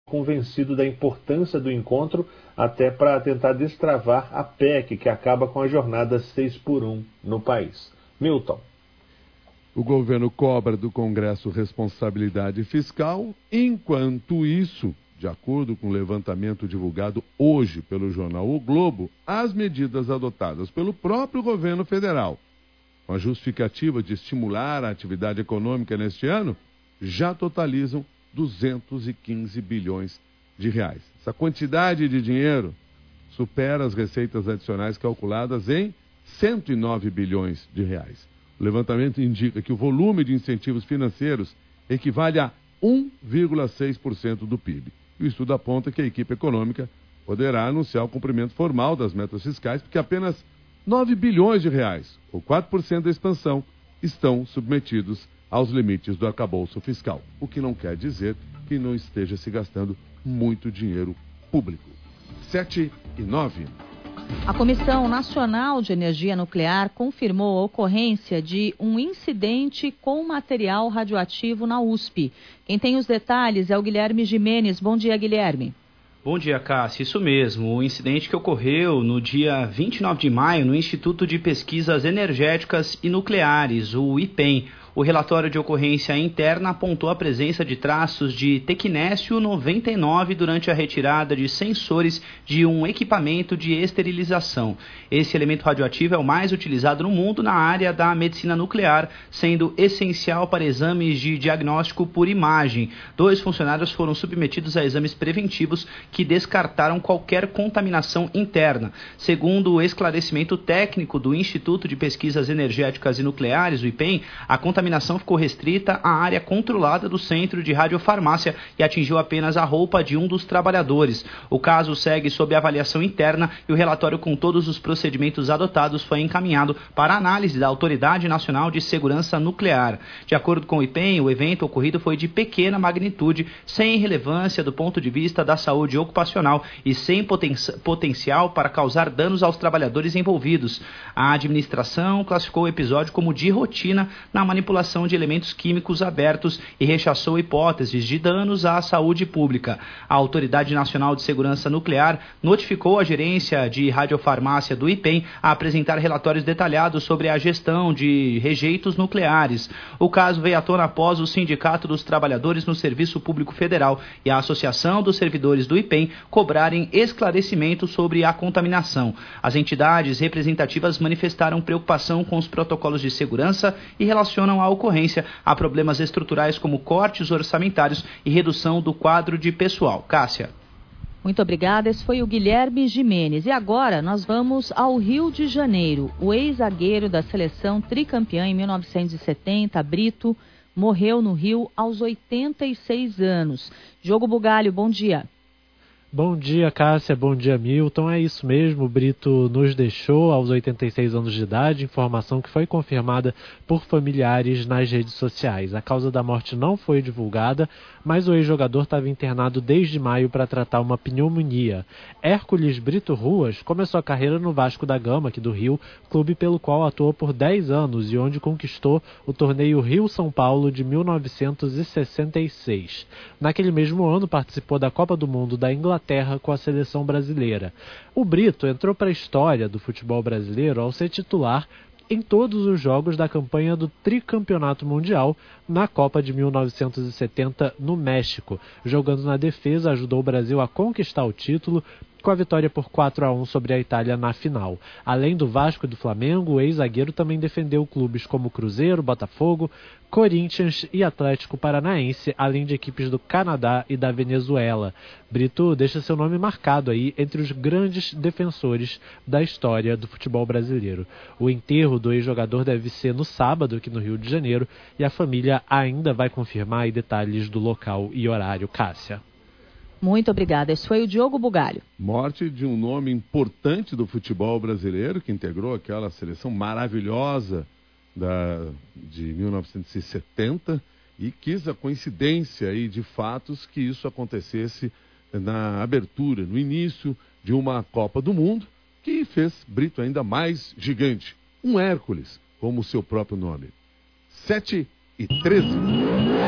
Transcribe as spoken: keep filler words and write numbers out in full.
convencido da importância do encontro, até para tentar destravar a P E C, que acaba com a jornada seis por um no país. Milton. O governo cobra do Congresso responsabilidade fiscal, enquanto isso, de acordo com o levantamento divulgado hoje pelo jornal O Globo, as medidas adotadas pelo próprio governo federal, com a justificativa de estimular a atividade econômica neste ano, já totalizam duzentos e quinze bilhões de reais. Essa quantidade de dinheiro supera as receitas adicionais calculadas em cento e nove bilhões de reais. O levantamento indica que o volume de incentivos financeiros equivale a um vírgula seis por cento do P I B. O estudo aponta que a equipe econômica poderá anunciar o cumprimento formal das metas fiscais, porque apenas nove bilhões de reais, ou quatro por cento da expansão, estão submetidos aos limites do arcabouço fiscal, o que não quer dizer que não esteja se gastando muito dinheiro público. sete e nove. A Comissão Nacional de Energia Nuclear confirmou a ocorrência de um incidente com material radioativo na U S P. Quem tem os detalhes é o Guilherme Gimenez. Bom dia, Guilherme. Bom dia, Cássia. Isso mesmo, o incidente que ocorreu no dia vinte e nove de maio no Instituto de Pesquisas Energéticas e Nucleares, o I P E N. O relatório de ocorrência interna apontou a presença de traços de tecnécio noventa e nove durante a retirada de sensores de um equipamento de esterilização. Esse elemento radioativo é o mais utilizado no mundo na área da medicina nuclear, sendo essencial para exames de diagnóstico por imagem. Dois funcionários foram submetidos a exames preventivos que descartaram qualquer contaminação interna. Segundo o esclarecimento técnico do Instituto de Pesquisas Energéticas e Nucleares, o I P E N, a contaminação A contaminação ficou restrita à área controlada do Centro de Radiofarmácia e atingiu apenas a roupa de um dos trabalhadores. O caso segue sob avaliação interna e o relatório com todos os procedimentos adotados foi encaminhado para análise da Autoridade Nacional de Segurança Nuclear. De acordo com o I P E N, o evento ocorrido foi de pequena magnitude, sem relevância do ponto de vista da saúde ocupacional e sem poten- potencial para causar danos aos trabalhadores envolvidos. A administração classificou o episódio como de rotina na manipulação de elementos químicos abertos e rechaçou hipóteses de danos à saúde pública. A Autoridade Nacional de Segurança Nuclear notificou a gerência de radiofarmácia do I P E N a apresentar relatórios detalhados sobre a gestão de rejeitos nucleares. O caso veio à tona após o Sindicato dos Trabalhadores no Serviço Público Federal e a Associação dos Servidores do I P E N cobrarem esclarecimento sobre a contaminação. As entidades representativas manifestaram preocupação com os protocolos de segurança e relacionam a ocorrência a problemas estruturais como cortes orçamentários e redução do quadro de pessoal. Cássia. Muito obrigada, esse foi o Guilherme Gimenez. E agora nós vamos ao Rio de Janeiro. O ex-zagueiro da seleção tricampeã em mil novecentos e setenta, Brito, morreu no Rio aos oitenta e seis anos. Diogo Bugalho, bom dia. Bom dia, Cássia. Bom dia, Milton. É isso mesmo, o Brito nos deixou aos oitenta e seis anos de idade, informação que foi confirmada por familiares nas redes sociais. A causa da morte não foi divulgada, mas o ex-jogador estava internado desde maio para tratar uma pneumonia. Hércules Brito Ruas começou a carreira no Vasco da Gama, aqui do Rio, clube pelo qual atuou por dez anos e onde conquistou o torneio Rio-São Paulo de mil novecentos e sessenta e seis. Naquele mesmo ano, participou da Copa do Mundo da Inglaterra Terra com a seleção brasileira. O Brito entrou para a história do futebol brasileiro ao ser titular em todos os jogos da campanha do tricampeonato mundial na Copa de mil novecentos e setenta no México. Jogando na defesa, ajudou o Brasil a conquistar o título com a vitória por quatro a um sobre a Itália na final. Além do Vasco e do Flamengo, o ex-zagueiro também defendeu clubes como Cruzeiro, Botafogo, Corinthians e Atlético Paranaense, além de equipes do Canadá e da Venezuela. Brito deixa seu nome marcado aí entre os grandes defensores da história do futebol brasileiro. O enterro do ex-jogador deve ser no sábado aqui no Rio de Janeiro e a família ainda vai confirmar aí detalhes do local e horário. Cássia. Muito obrigada. Esse foi o Diogo Bugalho. Morte de um nome importante do futebol brasileiro, que integrou aquela seleção maravilhosa da, de mil novecentos e setenta e quis a coincidência aí de fatos que isso acontecesse na abertura, no início de uma Copa do Mundo, que fez Brito ainda mais gigante. Um Hércules, como o seu próprio nome. sete e treze.